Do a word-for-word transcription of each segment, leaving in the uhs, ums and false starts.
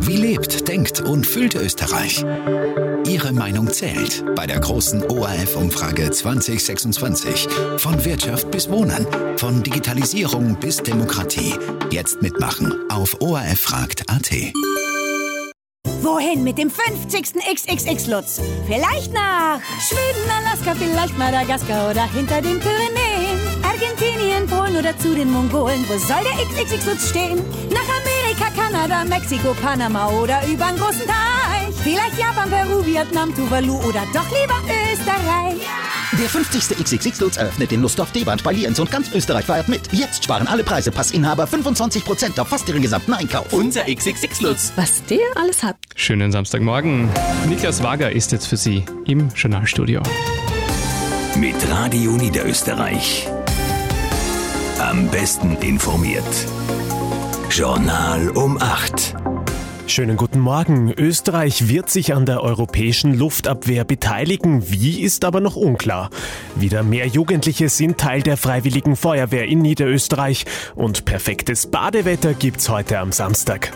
Wie lebt, denkt und fühlt Österreich? Ihre Meinung zählt bei der großen O R F-Umfrage zwanzig sechsundzwanzig. Von Wirtschaft bis Wohnen, von Digitalisierung bis Demokratie. Jetzt mitmachen auf O R F fragt punkt a t. Wohin mit dem fünfzigsten X X X-Lutz? Vielleicht nach Schweden, Alaska, vielleicht Madagaskar oder hinter den Pyrenäen. Argentinien, Polen oder zu den Mongolen. Wo soll der X X X-Lutz stehen? Nach Amerika, Kanada, Mexiko, Panama oder übern großen Teich. Vielleicht Japan, Peru, Vietnam, Tuvalu oder doch lieber Österreich. Der fünfzigste X X X-Lutz eröffnet in Lustdorf, Deband bei Lienz und ganz Österreich feiert mit. Jetzt sparen alle Preise, Passinhaber fünfundzwanzig Prozent auf fast ihren gesamten Einkauf. Unser X X X-Lutz. Was der alles hat. Schönen Samstagmorgen. Niklas Wager ist jetzt für Sie im Journalstudio. Mit Radio Niederösterreich. Am besten informiert. Journal um acht. Schönen guten Morgen. Österreich wird sich an der europäischen Luftabwehr beteiligen. Wie, ist aber noch unklar. Wieder mehr Jugendliche sind Teil der Freiwilligen Feuerwehr in Niederösterreich. Und perfektes Badewetter gibt's heute am Samstag.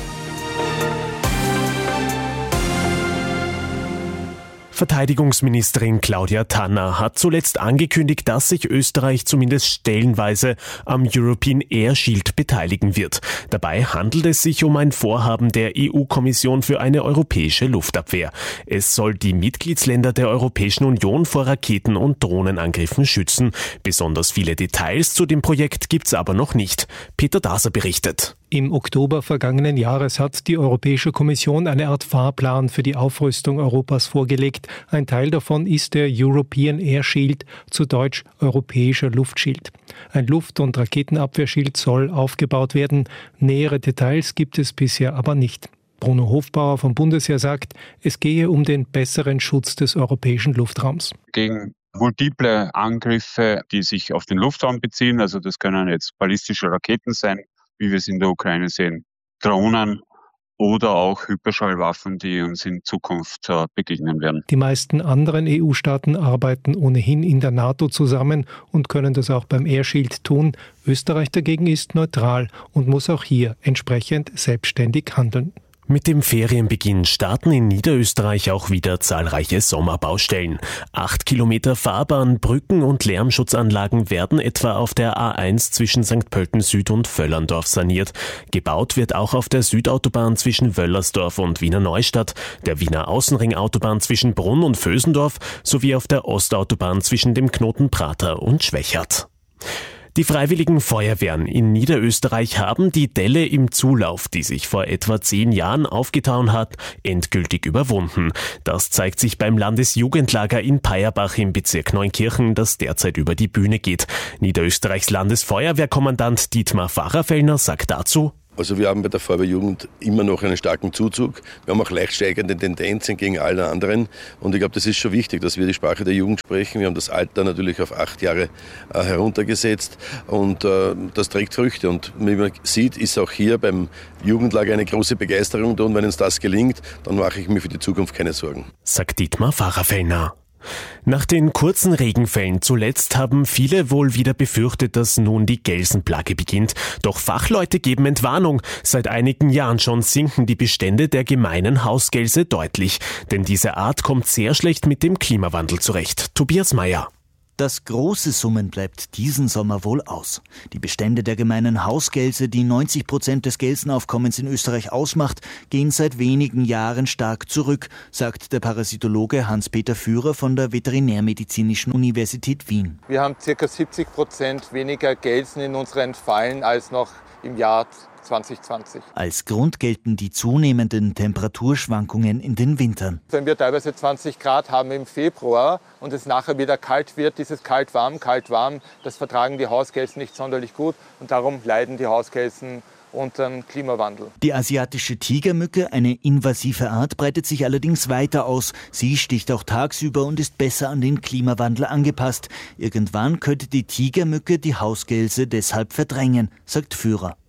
Verteidigungsministerin Claudia Tanner hat zuletzt angekündigt, dass sich Österreich zumindest stellenweise am European Air Shield beteiligen wird. Dabei handelt es sich um ein Vorhaben der E U-Kommission für eine europäische Luftabwehr. Es soll die Mitgliedsländer der Europäischen Union vor Raketen- und Drohnenangriffen schützen. Besonders viele Details zu dem Projekt gibt's aber noch nicht. Peter Daser berichtet. Im Oktober vergangenen Jahres hat die Europäische Kommission eine Art Fahrplan für die Aufrüstung Europas vorgelegt. Ein Teil davon ist der European Air Shield, zu Deutsch Europäischer Luftschild. Ein Luft- und Raketenabwehrschild soll aufgebaut werden. Nähere Details gibt es bisher aber nicht. Bruno Hofbauer vom Bundesheer sagt, es gehe um den besseren Schutz des europäischen Luftraums. Gegen multiple Angriffe, die sich auf den Luftraum beziehen, also das können jetzt ballistische Raketen sein, wie wir es in der Ukraine sehen, Drohnen oder auch Hyperschallwaffen, die uns in Zukunft äh, begegnen werden. Die meisten anderen E U-Staaten arbeiten ohnehin in der NATO zusammen und können das auch beim Air Shield tun. Österreich dagegen ist neutral und muss auch hier entsprechend selbstständig handeln. Mit dem Ferienbeginn starten in Niederösterreich auch wieder zahlreiche Sommerbaustellen. Acht Kilometer Fahrbahn, Brücken und Lärmschutzanlagen werden etwa auf der A eins zwischen Sankt Pölten Süd und Völlerndorf saniert. Gebaut wird auch auf der Südautobahn zwischen Wöllersdorf und Wiener Neustadt, der Wiener Außenringautobahn zwischen Brunn und Vösendorf sowie auf der Ostautobahn zwischen dem Knoten Prater und Schwächert. Die Freiwilligen Feuerwehren in Niederösterreich haben die Delle im Zulauf, die sich vor etwa zehn Jahren aufgetan hat, endgültig überwunden. Das zeigt sich beim Landesjugendlager in Peierbach im Bezirk Neunkirchen, das derzeit über die Bühne geht. Niederösterreichs Landesfeuerwehrkommandant Dietmar Fahrerfellner sagt dazu: Also wir haben bei der Feuerwehrjugend immer noch einen starken Zuzug. Wir haben auch leicht steigende Tendenzen gegen alle anderen. Und ich glaube, das ist schon wichtig, dass wir die Sprache der Jugend sprechen. Wir haben das Alter natürlich auf acht Jahre äh, heruntergesetzt. Und äh, das trägt Früchte. Und wie man sieht, ist auch hier beim Jugendlager eine große Begeisterung da. Und wenn uns das gelingt, dann mache ich mir für die Zukunft keine Sorgen. Sagt Dietmar Fahrerfellner. Nach den kurzen Regenfällen zuletzt haben viele wohl wieder befürchtet, dass nun die Gelsenplage beginnt. Doch Fachleute geben Entwarnung. Seit einigen Jahren schon sinken die Bestände der gemeinen Hausgelse deutlich. Denn diese Art kommt sehr schlecht mit dem Klimawandel zurecht. Tobias Meyer. Das große Summen bleibt diesen Sommer wohl aus. Die Bestände der gemeinen Hausgelse, die neunzig Prozent des Gelsenaufkommens in Österreich ausmacht, gehen seit wenigen Jahren stark zurück, sagt der Parasitologe Hans-Peter Führer von der Veterinärmedizinischen Universität Wien. Wir haben ca. siebzig Prozent weniger Gelsen in unseren Fallen als noch im Jahr zwanzig zwanzig. Als Grund gelten die zunehmenden Temperaturschwankungen in den Wintern. Wenn wir teilweise zwanzig Grad haben im Februar und es nachher wieder kalt wird, dieses kalt-warm, kalt-warm, das vertragen die Hausgelsen nicht sonderlich gut und darum leiden die Hausgelsen unter dem Klimawandel. Die asiatische Tigermücke, eine invasive Art, breitet sich allerdings weiter aus. Sie sticht auch tagsüber und ist besser an den Klimawandel angepasst. Irgendwann könnte die Tigermücke die Hausgelse deshalb verdrängen, sagt Führer.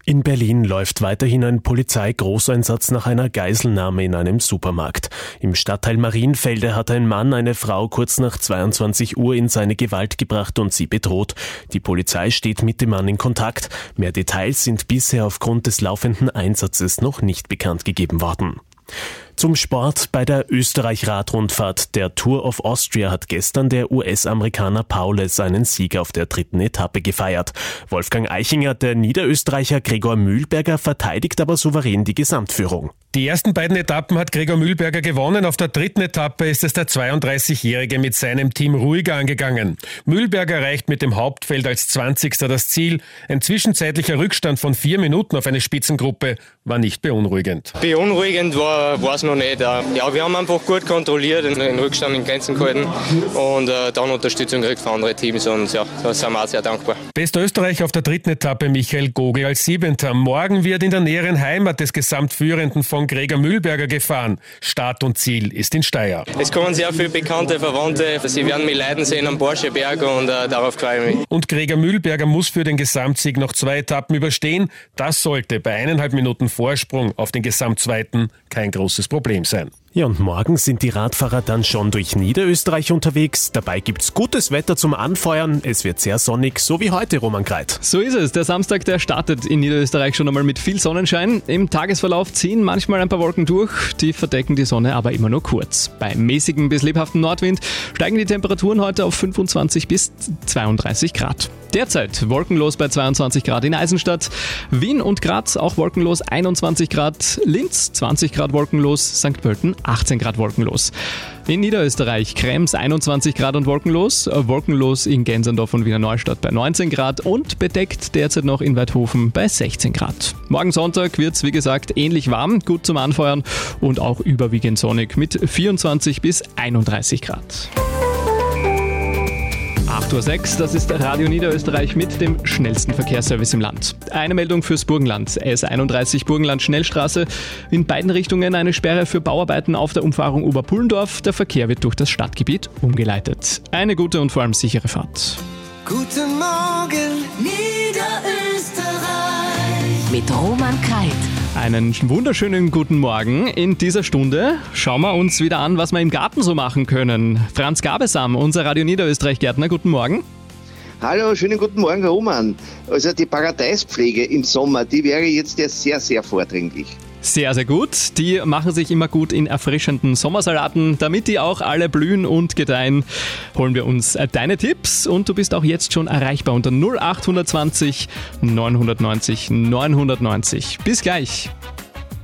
In Berlin läuft weiterhin ein Polizeigroßeinsatz nach einer Geiselnahme in einem Supermarkt. Im Stadtteil Marienfelde hat ein Mann eine Frau kurz nach zweiundzwanzig Uhr in seine Gewalt gebracht und sie bedroht. Die Polizei steht mit dem Mann in Kontakt. Mehr Details sind bisher aufgrund des laufenden Einsatzes noch nicht bekannt gegeben worden. Zum Sport. Bei der Österreich-Radrundfahrt der Tour of Austria hat gestern der U S-Amerikaner Paule seinen Sieg auf der dritten Etappe gefeiert. Wolfgang Eichinger, der Niederösterreicher Gregor Mühlberger, verteidigt aber souverän die Gesamtführung. Die ersten beiden Etappen hat Gregor Mühlberger gewonnen. Auf der dritten Etappe ist es der zweiunddreißigjährige mit seinem Team ruhiger angegangen. Mühlberger erreicht mit dem Hauptfeld als zwanzigster das Ziel. Ein zwischenzeitlicher Rückstand von vier Minuten auf eine Spitzengruppe war nicht beunruhigend. Beunruhigend war es noch nicht. Ja, wir haben einfach gut kontrolliert, den Rückstand in Grenzen gehalten und äh, dann Unterstützung gekriegt von anderen Teams und ja, da sind wir auch sehr dankbar. Bester Österreicher auf der dritten Etappe Michael Gogel als Siebenter. Morgen wird in der näheren Heimat des Gesamtführenden von Gregor Mühlberger gefahren. Start und Ziel ist in Steyr. Es kommen sehr viele bekannte Verwandte. Sie werden mich leiden sehen am Borscheberg und äh, darauf freue ich mich. Und Gregor Mühlberger muss für den Gesamtsieg noch zwei Etappen überstehen. Das sollte bei eineinhalb Minuten Vorsprung auf den Gesamtzweiten kein großes Problem sein. Ja, und morgen sind die Radfahrer dann schon durch Niederösterreich unterwegs. Dabei gibt's gutes Wetter zum Anfeuern. Es wird sehr sonnig, so wie heute, Roman Greit. So ist es. Der Samstag, der startet in Niederösterreich schon einmal mit viel Sonnenschein. Im Tagesverlauf ziehen manchmal ein paar Wolken durch. Die verdecken die Sonne aber immer nur kurz. Bei mäßigem bis lebhaftem Nordwind steigen die Temperaturen heute auf fünfundzwanzig bis zweiunddreißig Grad. Derzeit wolkenlos bei zweiundzwanzig Grad in Eisenstadt. Wien und Graz auch wolkenlos, einundzwanzig Grad. Linz zwanzig Grad wolkenlos. Sankt Pölten achtzehn Grad wolkenlos. In Niederösterreich Krems einundzwanzig Grad und wolkenlos. Wolkenlos in Gensendorf und Wiener Neustadt bei neunzehn Grad und bedeckt derzeit noch in Weidhofen bei sechzehn Grad. Morgen Sonntag wird es wie gesagt ähnlich warm, gut zum Anfeuern und auch überwiegend sonnig mit vierundzwanzig bis einunddreißig Grad. acht Uhr sechs, das ist Radio Niederösterreich mit dem schnellsten Verkehrsservice im Land. Eine Meldung fürs Burgenland. S einunddreißig Burgenland Schnellstraße. In beiden Richtungen eine Sperre für Bauarbeiten auf der Umfahrung Oberpullendorf. Der Verkehr wird durch das Stadtgebiet umgeleitet. Eine gute und vor allem sichere Fahrt. Guten Morgen, Niederösterreich. Mit Roman Greit. Einen wunderschönen guten Morgen. In dieser Stunde schauen wir uns wieder an, was wir im Garten so machen können. Franz Gabesam, unser Radio Niederösterreich-Gärtner, guten Morgen. Hallo, schönen guten Morgen, Roman. Also die Paradeispflege im Sommer, die wäre jetzt ja sehr, sehr vordringlich. Sehr, sehr gut. Die machen sich immer gut in erfrischenden Sommersalaten. Damit die auch alle blühen und gedeihen, holen wir uns deine Tipps. Und du bist auch jetzt schon erreichbar unter null acht zwanzig neunhundertneunzig neunhundertneunzig. Bis gleich.